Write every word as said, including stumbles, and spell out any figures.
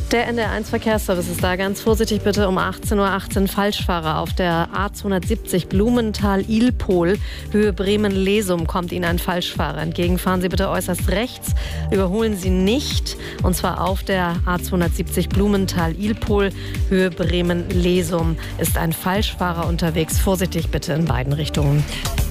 Der N D R eins Verkehrsservice ist da. Ganz vorsichtig bitte um achtzehn Uhr achtzehn Falschfahrer auf der A zweihundertsiebzig Blumenthal-Ilpol, Höhe Bremen-Lesum, kommt Ihnen ein Falschfahrer entgegen. Fahren Sie bitte äußerst rechts, überholen Sie nicht, und zwar auf der A zweihundertsiebzig Blumenthal-Ilpol, Höhe Bremen-Lesum ist ein Falschfahrer unterwegs. Vorsichtig bitte in beiden Richtungen.